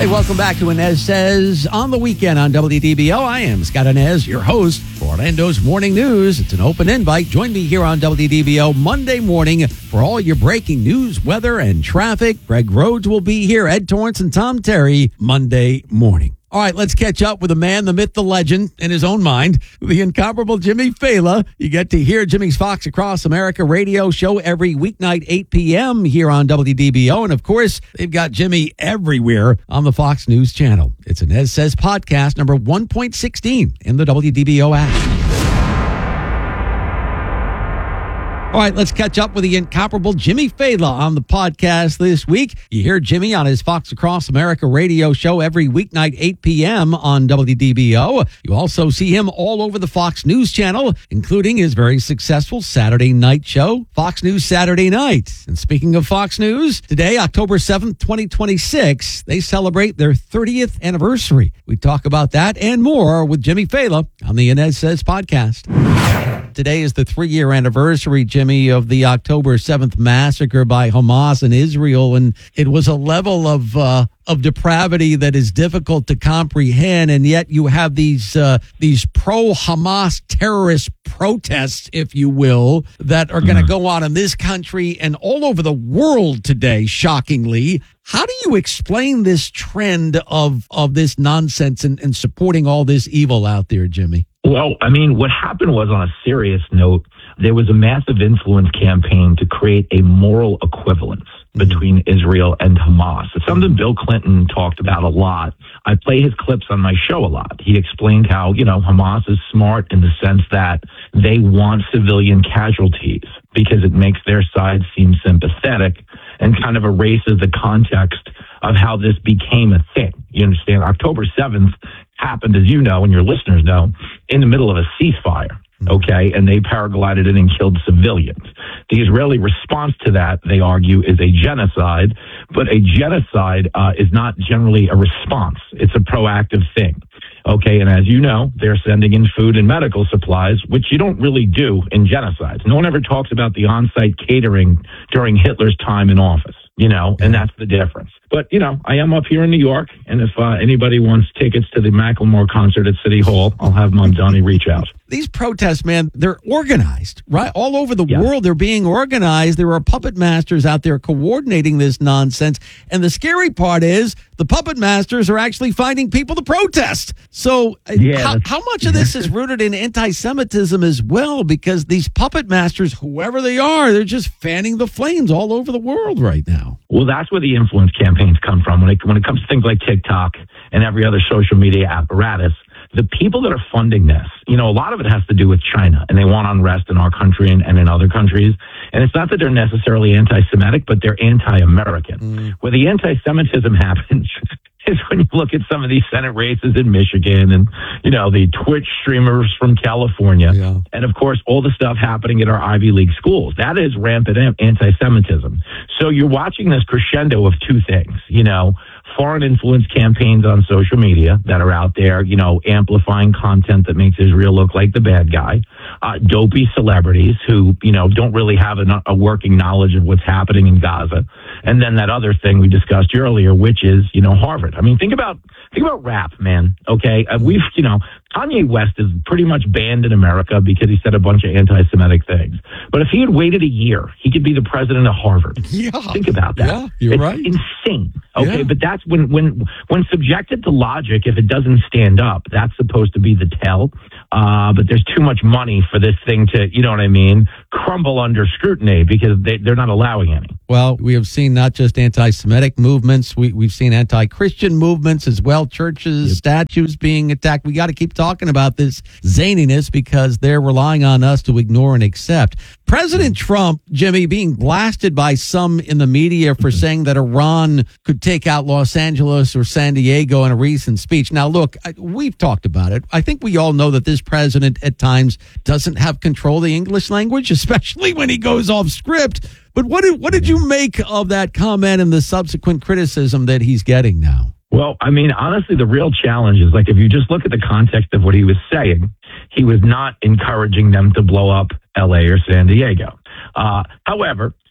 Hey, welcome back to Inez Says on the Weekend on WDBO. I am Scott Inez, your host for Orlando's Morning News. It's an open invite. Join me here on WDBO Monday morning for all your breaking news, weather, and traffic. Greg Rhodes will be here, Ed Torrance and Tom Terry, Monday morning. All right, let's catch up with the man, the myth, the legend, in his own mind, the incomparable Jimmy Failla. You get to hear Jimmy's Fox Across America radio show every weeknight, 8 p.m. here on WDBO. And, of course, they've got Jimmy everywhere on the Fox News channel. It's Inez Says podcast number 1.16 in the WDBO app. All right, let's catch up with the incomparable Jimmy Failla on the podcast this week. You hear Jimmy on his Fox Across America radio show every weeknight, 8 p.m. on WDBO. You also see him all over the Fox News channel, including his very successful Saturday night show, Fox News Saturday Night. And speaking of Fox News, today, October 7th, 2026, they celebrate their 30th anniversary. We talk about that and more with Jimmy Failla on the Inez Says podcast. Today is the 3-year anniversary, Jimmy, of the October 7th massacre by Hamas in Israel. And it was a level of depravity that is difficult to comprehend. And yet you have these pro-Hamas terrorist protests, if you will, that are going to go on in this country and all over the world today, shockingly. How do you explain this trend of this nonsense and supporting all this evil out there, Jimmy? Well, I mean, what happened was, on a serious note, there was a massive influence campaign to create a moral equivalence between Israel and Hamas. It's something Bill Clinton talked about a lot. I play his clips on my show a lot. He explained how, Hamas is smart in the sense that they want civilian casualties because it makes their side seem sympathetic and kind of erases the context of how this became a thing. You understand? October 7th happened, as you know, and your listeners know, in the middle of a ceasefire. Okay, and they paraglided in and killed civilians. The Israeli response to that, they argue, is a genocide, but a genocide is not generally a response. It's a proactive thing. Okay, and as you know, they're sending in food and medical supplies, which you don't really do in genocides. No one ever talks about the on-site catering during Hitler's time in office, and that's the difference. But, I am up here in New York, and if anybody wants tickets to the Macklemore concert at City Hall, I'll have Mom Donnie reach out. These protests, man, they're organized, right? All over the world, they're being organized. There are puppet masters out there coordinating this nonsense. And the scary part is the puppet masters are actually finding people to protest. So how much of this is rooted in anti-Semitism as well? Because these puppet masters, whoever they are, they're just fanning the flames all over the world right now. Well, that's where the influence campaigns come from. When it comes to things like TikTok and every other social media apparatus, the people that are funding this, a lot of it has to do with China, and they want unrest in our country and in other countries. And it's not that they're necessarily anti-Semitic, but they're anti-American. Where the anti-Semitism happens is when you look at some of these Senate races in Michigan and, the Twitch streamers from California. Yeah. And, of course, all the stuff happening at our Ivy League schools. That is rampant anti-Semitism. So you're watching this crescendo of two things, foreign influence campaigns on social media that are out there, amplifying content that makes Israel look like the bad guy, dopey celebrities who, don't really have a working knowledge of what's happening in Gaza. And then that other thing we discussed earlier, which is, Harvard. I mean, think about rap, man. Okay. Kanye West is pretty much banned in America because he said a bunch of anti-Semitic things. But if he had waited a year, he could be the president of Harvard. Yeah. Think about that. Yeah, you're right. Insane. Okay. Yeah. But that's when subjected to logic, if it doesn't stand up, that's supposed to be the tell. But there's too much money for this thing to, crumble under scrutiny because they're not allowing any. Well, we have seen not just anti-Semitic movements, we've seen anti-Christian movements as well, churches, statues being attacked. We got to keep talking about this zaniness because they're relying on us to ignore and accept. President Trump, Jimmy, being blasted by some in the media for saying that Iran could take out Los Angeles or San Diego in a recent speech. Now, look, we've talked about it. I think we all know that this president at times doesn't have control of the English language, especially when he goes off script. But what did you make of that comment and the subsequent criticism that he's getting now? Well, I mean, honestly, the real challenge is, if you just look at the context of what he was saying, he was not encouraging them to blow up L.A. or San Diego. However,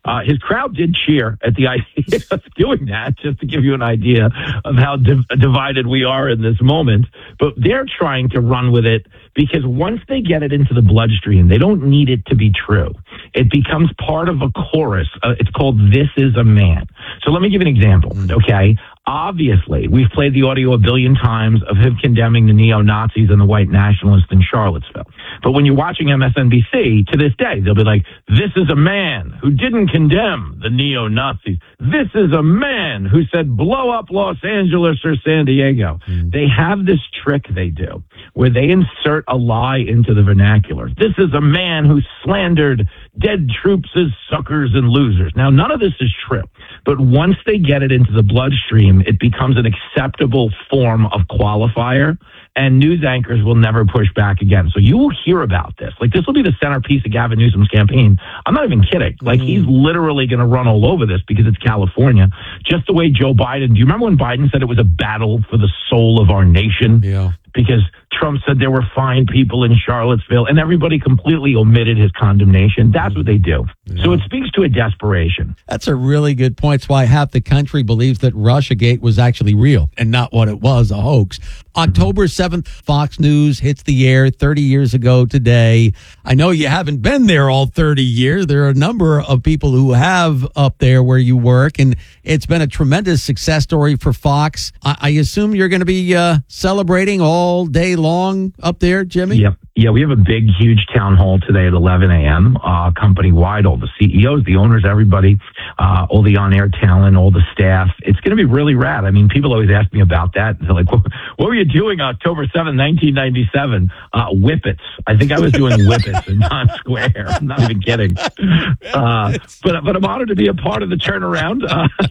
His crowd did cheer at the idea of doing that, just to give you an idea of how divided we are in this moment. But they're trying to run with it because once they get it into the bloodstream, they don't need it to be true. It becomes part of a chorus. It's called "This Is a Man." So let me give you an example, okay? Obviously, we've played the audio a billion times of him condemning the neo-Nazis and the white nationalists in Charlottesville. But when you're watching MSNBC, to this day, they'll be like, "This is a man who didn't condemn the neo-Nazis. This is a man who said blow up Los Angeles or San Diego." They have this trick they do where they insert a lie into the vernacular. "This is a man who slandered dead troops as suckers and losers." Now, none of this is true, but once they get it into the bloodstream, it becomes an acceptable form of qualifier, and news anchors will never push back again. So you will hear about this. Like, this will be the centerpiece of Gavin Newsom's campaign. I'm not even kidding. Like, he's literally going to run all over this because it's California. Just the way Joe Biden, do you remember when Biden said it was a battle for the soul of our nation? Yeah. Because Trump said there were fine people in Charlottesville, and everybody completely omitted his condemnation. That's what they do. Yeah. So it speaks to a desperation. That's a really good point. It's why half the country believes that Russiagate was actually real and not what it was, a hoax. October 7th, Fox News hits the air 30 years ago today. I know you haven't been there all 30 years. There are a number of people who have up there where you work, and it's been a tremendous success story for Fox. I assume you're going to be celebrating all day long up there, Jimmy? Yep. Yeah, we have a big, huge town hall today at 11 a.m. Company-wide, all the CEOs, the owners, everybody, all the on-air talent, all the staff. It's going to be really rad. I mean, people always ask me about that. They're like, what were you doing October 7th, 1997? Whippets. I think I was doing whippets in Times Square. I'm not even kidding. But I'm honored to be a part of the turnaround.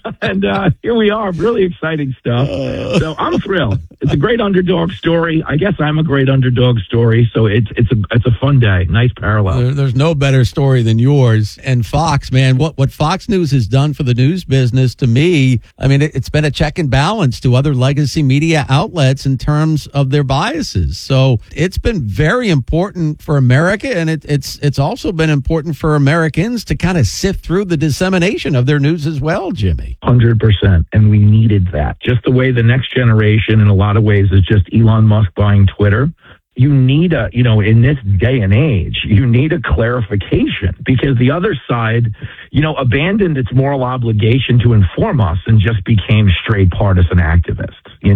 And here we are. Really exciting stuff. So I'm thrilled. It's a great underdog story. I guess I'm a great underdog story. So it's a fun day. Nice parallel. There's no better story than yours. And Fox, man, what Fox News has done for the news business, to me, I mean, it's been a check and balance to other legacy media outlets in terms of their biases. So it's been very important for America, and it's also been important for Americans to kind of sift through the dissemination of their news as well, Jimmy. 100%. And we needed that. Just the way the next generation, in a lot of ways, is just Elon Musk buying Twitter. You need in this day and age, you need a clarification because the other side, abandoned its moral obligation to inform us and just became straight partisan activists.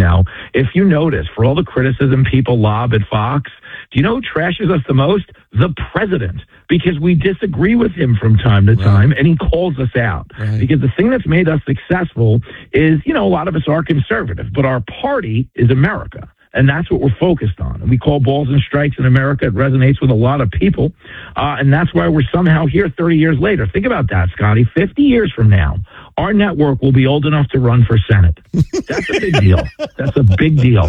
If you notice, for all the criticism people lob at Fox, do you know who trashes us the most? The president, because we disagree with him from time to time, and he calls us out. Right. Because the thing that's made us successful is, a lot of us are conservative, but our party is America. And that's what we're focused on. And we call balls and strikes in America. It resonates with a lot of people. And that's why we're somehow here 30 years later. Think about that, Scotty. 50 years from now, our network will be old enough to run for Senate. That's a big deal. That's a big deal.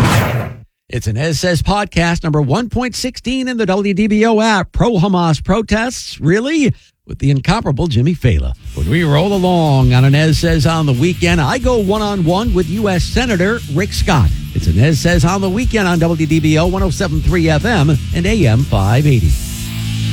It's an Ez Says podcast, number 1.16 in the WDBO app. Pro-Hamas protests, really? With the incomparable Jimmy Failla. When we roll along on an Ez Says on the Weekend, I go one-on-one with U.S. Senator Rick Scott. It's an Ez Says on the Weekend on WDBO 107.3 FM and AM 580.